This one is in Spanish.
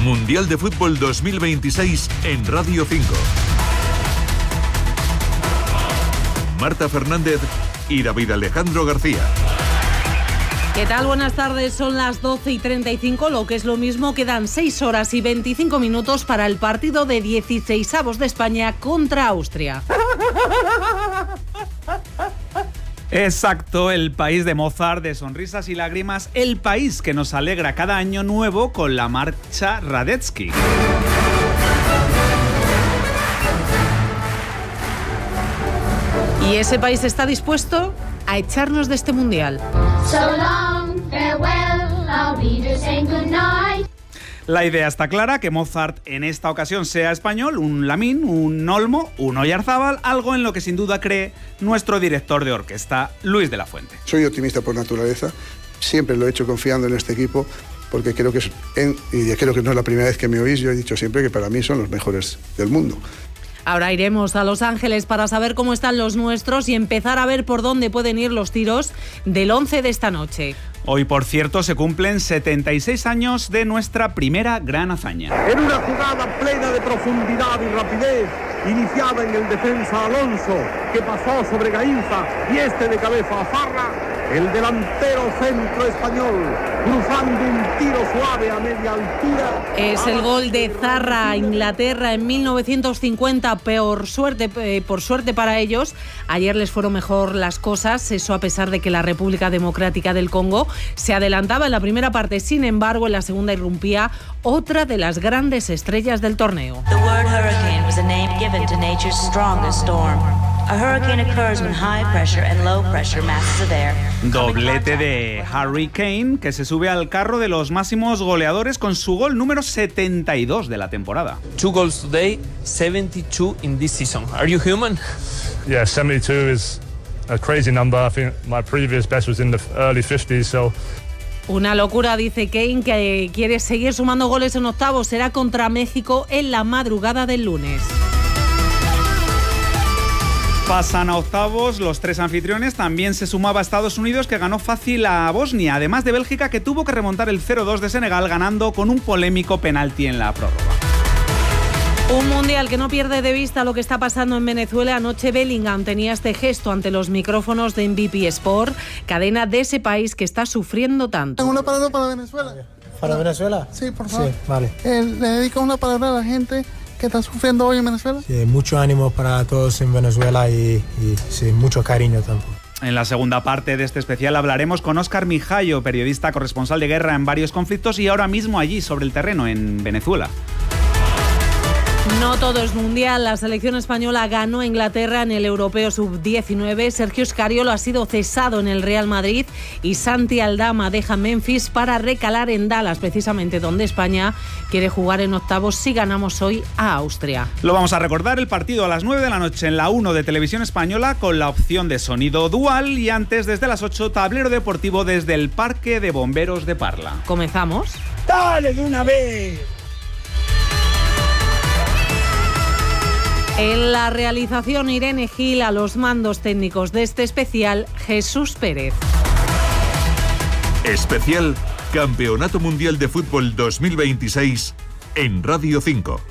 Mundial de Fútbol 2026 en Radio 5. Marta Fernández y David Alejandro García. ¿Qué tal? Buenas tardes, son las 12:35, lo que es lo mismo, quedan 6 horas y 25 minutos para el partido de 16avos de España contra Austria. Exacto, el país de Mozart, de sonrisas y lágrimas, el país que nos alegra cada año nuevo con la marcha Radetzky. Y ese país está dispuesto a echarnos de este mundial. So long, farewell, our leaders saying goodnight. La idea está clara, que Mozart en esta ocasión sea español, un Lamín, un Olmo, un Oyarzábal, algo en lo que sin duda cree nuestro director de orquesta, Luis de la Fuente. Soy optimista por naturaleza, siempre lo he hecho confiando en este equipo, porque creo que y creo que no es la primera vez que me oís, yo he dicho siempre que para mí son los mejores del mundo. Ahora iremos a Los Ángeles para saber cómo están los nuestros y empezar a ver por dónde pueden ir los tiros del 11 de esta noche. Hoy, por cierto, se cumplen 76 años de nuestra primera gran hazaña. En una jugada plena de profundidad y rapidez, iniciada en el defensa Alonso, que pasó sobre Gainza y de cabeza a Farra, el delantero centro español, cruzando un tiro suave a media altura. Es el gol de Zarra a Inglaterra en 1950, por suerte para ellos. Ayer les fueron mejor las cosas, eso a pesar de que la República Democrática del Congo se adelantaba en la primera parte. Sin embargo, en la segunda irrumpía otra de las grandes estrellas del torneo. The word hurricane was a name given to nature's strongest storm. A hurricane occurs when high pressure and low pressure masses of air. Doblete de Harry Kane, que se sube al carro de los máximos goleadores con su gol número 72 de la temporada. 2 goals today, 72 in this season. Are you human? Yeah, 72 is a crazy number. I think my previous best was in the early 50s, so... Una locura, dice Kane, que quiere seguir sumando goles en octavos. Será contra México en la madrugada del lunes. Pasan a octavos los tres anfitriones. También se sumaba Estados Unidos, que ganó fácil a Bosnia, además de Bélgica, que tuvo que remontar el 0-2 de Senegal, ganando con un polémico penalti en la prórroga. Un mundial que no pierde de vista lo que está pasando en Venezuela. Anoche Bellingham tenía este gesto ante los micrófonos de MVP Sport, cadena de ese país que está sufriendo tanto. Tengo una palabra para Venezuela. ¿Para Venezuela? Sí, por favor. Sí, vale. Le dedico una palabra a la gente que está sufriendo hoy en Venezuela. Sí, mucho ánimo para todos en Venezuela y sí, mucho cariño tampoco. En la segunda parte de este especial hablaremos con Óscar Mijayo, periodista corresponsal de guerra en varios conflictos y ahora mismo allí sobre el terreno en Venezuela. No todo es mundial. La selección española ganó a Inglaterra en el Europeo Sub-19. Sergio Scariolo ha sido cesado en el Real Madrid y Santi Aldama deja Memphis para recalar en Dallas, precisamente donde España quiere jugar en octavos si ganamos hoy a Austria. Lo vamos a recordar, el partido a las 9 de la noche en la 1 de Televisión Española con la opción de sonido dual y antes desde las 8 tablero deportivo desde el Parque de Bomberos de Parla. ¿Comenzamos? ¡Dale de una vez! En la realización Irene Gil, a los mandos técnicos de este especial, Jesús Pérez. Especial Campeonato Mundial de Fútbol 2026 en Radio 5.